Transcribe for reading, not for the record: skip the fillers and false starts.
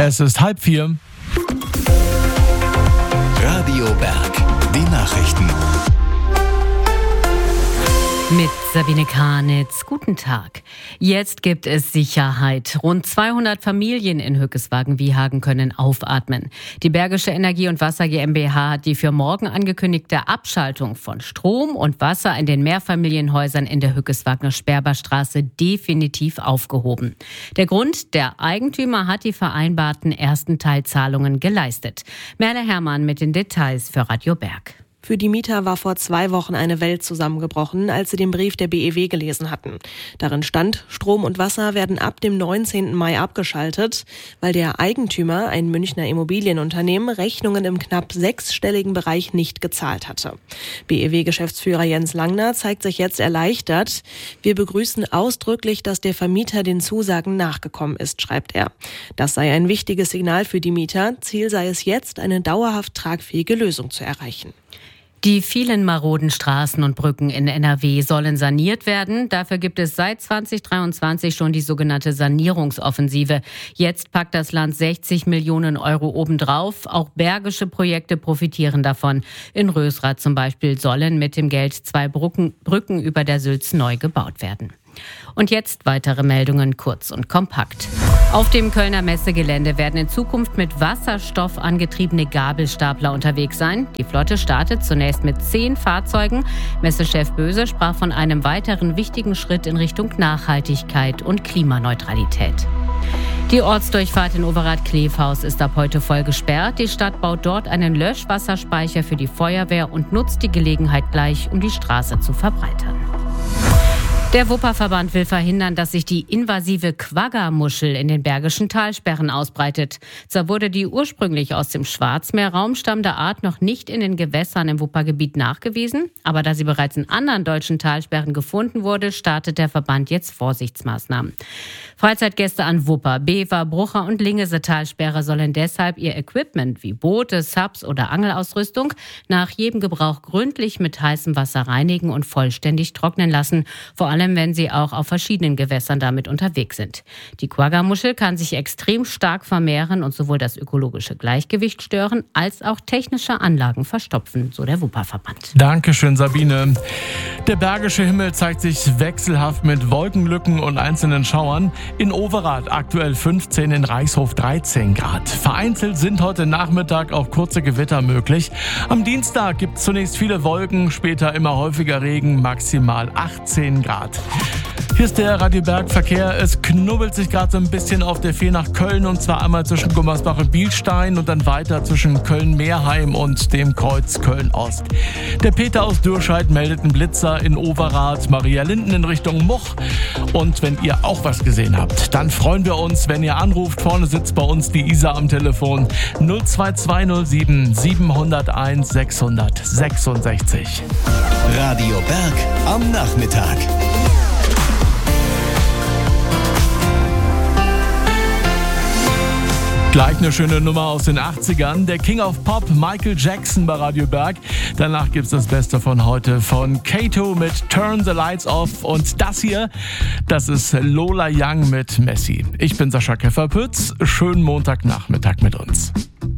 Es ist 3:30. Radio Berg, die Nachrichten. Mit Sabine Karnitz. Guten Tag. Jetzt gibt es Sicherheit. Rund 200 Familien in Hückeswagen-Wiehagen können aufatmen. Die Bergische Energie und Wasser GmbH hat die für morgen angekündigte Abschaltung von Strom und Wasser in den Mehrfamilienhäusern in der Hückeswagener Sperberstraße definitiv aufgehoben. Der Grund: der Eigentümer hat die vereinbarten ersten Teilzahlungen geleistet. Merle Herrmann mit den Details für Radio Berg. Für die Mieter war vor 2 Wochen eine Welt zusammengebrochen, als sie den Brief der BEW gelesen hatten. Darin stand, Strom und Wasser werden ab dem 19. Mai abgeschaltet, weil der Eigentümer, ein Münchner Immobilienunternehmen, Rechnungen im knapp 6-stelligen Bereich nicht gezahlt hatte. BEW-Geschäftsführer Jens Langner zeigt sich jetzt erleichtert. Wir begrüßen ausdrücklich, dass der Vermieter den Zusagen nachgekommen ist, schreibt er. Das sei ein wichtiges Signal für die Mieter. Ziel sei es jetzt, eine dauerhaft tragfähige Lösung zu erreichen. Die vielen maroden Straßen und Brücken in NRW sollen saniert werden. Dafür gibt es seit 2023 schon die sogenannte Sanierungsoffensive. Jetzt packt das Land 60 Millionen Euro obendrauf. Auch bergische Projekte profitieren davon. In Rösrath zum Beispiel sollen mit dem Geld 2 Brücken über der Sülz neu gebaut werden. Und jetzt weitere Meldungen, kurz und kompakt. Auf dem Kölner Messegelände werden in Zukunft mit Wasserstoff angetriebene Gabelstapler unterwegs sein. Die Flotte startet zunächst mit 10 Fahrzeugen. Messechef Böse sprach von einem weiteren wichtigen Schritt in Richtung Nachhaltigkeit und Klimaneutralität. Die Ortsdurchfahrt in Overath-Klevhaus ist ab heute voll gesperrt. Die Stadt baut dort einen Löschwasserspeicher für die Feuerwehr und nutzt die Gelegenheit gleich, um die Straße zu verbreitern. Der Wupperverband will verhindern, dass sich die invasive Quagga-Muschel in den bergischen Talsperren ausbreitet. Zwar wurde die ursprünglich aus dem Schwarzmeerraum stammende Art noch nicht in den Gewässern im Wuppergebiet nachgewiesen, aber da sie bereits in anderen deutschen Talsperren gefunden wurde, startet der Verband jetzt Vorsichtsmaßnahmen. Freizeitgäste an Wupper, Bever, Brucher und Lingese Talsperre sollen deshalb ihr Equipment wie Boote, Subs oder Angelausrüstung nach jedem Gebrauch gründlich mit heißem Wasser reinigen und vollständig trocknen lassen, vor allem wenn sie auch auf verschiedenen Gewässern damit unterwegs sind. Die Quagga-Muschel kann sich extrem stark vermehren und sowohl das ökologische Gleichgewicht stören, als auch technische Anlagen verstopfen, so der Wupperverband. Dankeschön, Sabine. Der bergische Himmel zeigt sich wechselhaft mit Wolkenlücken und einzelnen Schauern. In Overath aktuell 15, in Reichshof 13 Grad. Vereinzelt sind heute Nachmittag auch kurze Gewitter möglich. Am Dienstag gibt es zunächst viele Wolken, später immer häufiger Regen, maximal 18 Grad. Hier ist der Radio Berg Verkehr. Es knubbelt sich gerade so ein bisschen auf der Fähre nach Köln, und zwar einmal zwischen Gummersbach und Bielstein und dann weiter zwischen Köln-Meerheim und dem Kreuz Köln-Ost. Der Peter aus Dürscheid meldet einen Blitzer in Overath, Maria Linden in Richtung Much. Und wenn ihr auch was gesehen habt, dann freuen wir uns, wenn ihr anruft. Vorne sitzt bei uns die Isa am Telefon 02207 701 666. Radio Berg am Nachmittag. Gleich eine schöne Nummer aus den 80ern. Der King of Pop, Michael Jackson bei Radio Berg. Danach gibt's das Beste von heute von Kato mit Turn the Lights Off. Und das hier, das ist Lola Young mit Messi. Ich bin Sascha Kefferpütz. Schönen Montagnachmittag mit uns.